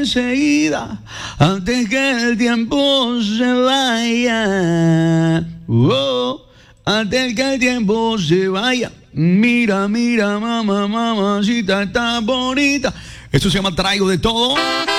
enseguida, antes que el tiempo se vaya. Antes que el tiempo se vaya. Mira, mira, mamá, mamacita, está bonita. Esto se llama Traigo de Todo.